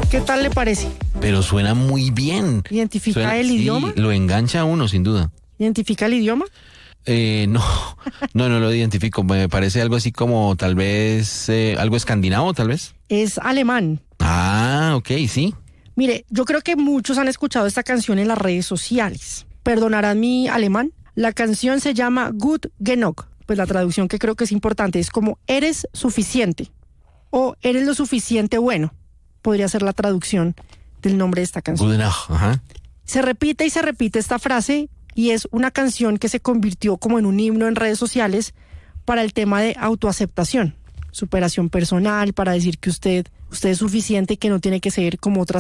¿Qué tal le parece? Pero suena muy bien. ¿Identifica el idioma? Sí, lo engancha a uno, sin duda. ¿Identifica el idioma? No lo identifico. Me parece algo así como tal vez algo escandinavo, tal vez. Es alemán. Ah, ok, sí. Mire, yo creo que muchos han escuchado esta canción en las redes sociales. Perdonarán mi alemán. La canción se llama Gut Genug. Pues la traducción que creo que es importante es como eres suficiente o eres lo suficiente bueno. Podría ser la traducción del nombre de esta canción. Good enough, ajá. Se repite y se repite esta frase y es una canción que se convirtió como en un himno en redes sociales para el tema de autoaceptación, superación personal, para decir que usted es suficiente y que no tiene que ser como otras